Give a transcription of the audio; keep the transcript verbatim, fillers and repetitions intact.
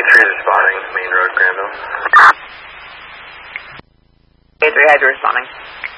three is responding, Main Road, Granville. A three, how's you responding?